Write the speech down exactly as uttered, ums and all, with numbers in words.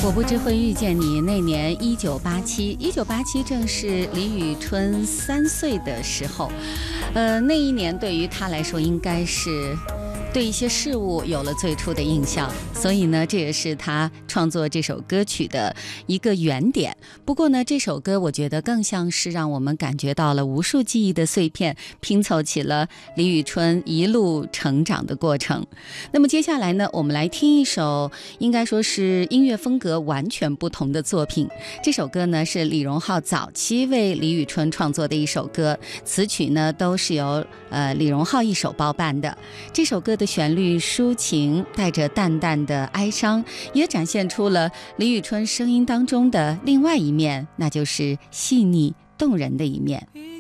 我不知会遇见你，那年一九八七，一九八七正是李宇春三岁的时候，呃，那一年对于她来说应该是对一些事物有了最初的印象，所以呢，这也是他创作这首歌曲的一个原点。不过呢，这首歌我觉得更像是让我们感觉到了无数记忆的碎片，拼凑起了李宇春一路成长的过程。那么接下来呢，我们来听一首应该说是音乐风格完全不同的作品。这首歌呢是李荣浩早期为李宇春创作的一首歌，词曲呢都是由呃李荣浩一手包办的。这首歌的旋律抒情，带着淡淡的哀伤，也展现出了李宇春声音当中的另外一面，那就是细腻动人的一面。